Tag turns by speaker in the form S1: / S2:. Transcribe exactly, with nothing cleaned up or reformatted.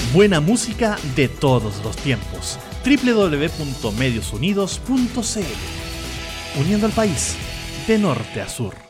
S1: Buena música de todos los tiempos. doble u doble u doble u punto medios unidos punto c l. Uniendo al país de norte a sur.